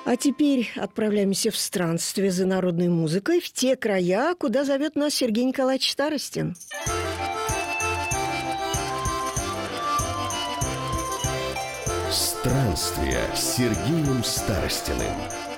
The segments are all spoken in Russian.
А теперь отправляемся в странствие за народной музыкой в те края, куда зовет нас Сергей Николаевич Старостин. Странствие с Сергеем Старостиным.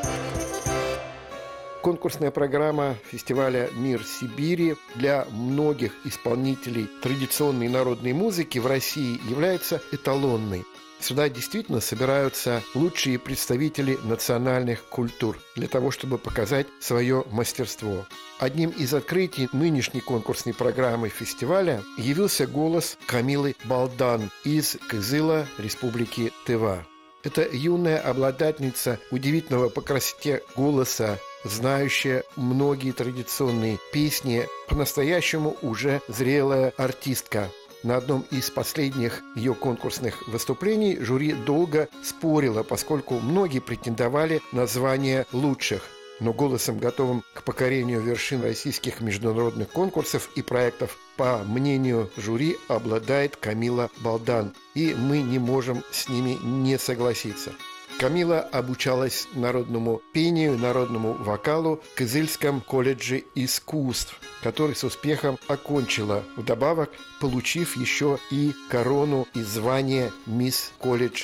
Конкурсная программа фестиваля «Мир Сибири» для многих исполнителей традиционной народной музыки в России является эталонной. Сюда действительно собираются лучшие представители национальных культур для того, чтобы показать свое мастерство. Одним из открытий нынешней конкурсной программы фестиваля явился голос Камилы Балдан из Кызыла, Республики Тыва. Это юная обладательница удивительного по красоте голоса, знающая многие традиционные песни, по-настоящему уже зрелая артистка. На одном из последних ее конкурсных выступлений жюри долго спорило, поскольку многие претендовали на звание лучших. Но голосом, готовым к покорению вершин российских международных конкурсов и проектов, по мнению жюри, обладает Камила Балдан, и мы не можем с ними не согласиться. Камила обучалась народному пению, народному вокалу в Кызыльском колледже искусств, который с успехом окончила, вдобавок получив еще и корону и звание «Мисс Колледж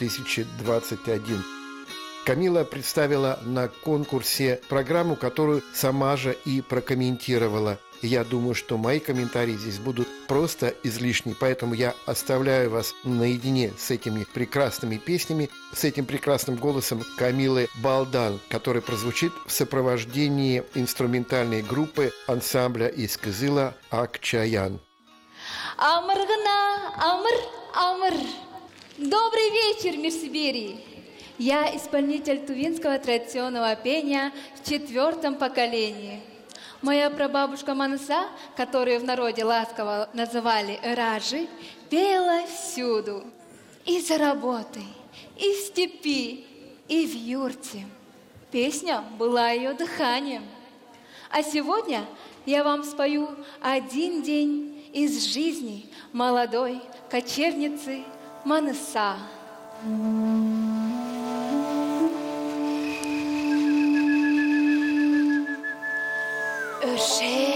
2021». Камила представила на конкурсе программу, которую сама же и прокомментировала. Я думаю, что мои комментарии здесь будут просто излишни, поэтому я оставляю вас наедине с этими прекрасными песнями, с этим прекрасным голосом Камилы Балдан, который прозвучит в сопровождении инструментальной группы ансамбля из Кызыла «Акчаян». Амыргына, амыр. Добрый вечер, мир Сибири! Я исполнитель тувинского традиционного пения в 4-м поколении. Моя прабабушка Манса, которую в народе ласково называли Раджи, пела всюду. И за работой, и в степи, и в юрте. Песня была ее дыханием. А сегодня я вам спою один день из жизни молодой кочевницы Манса. Öşe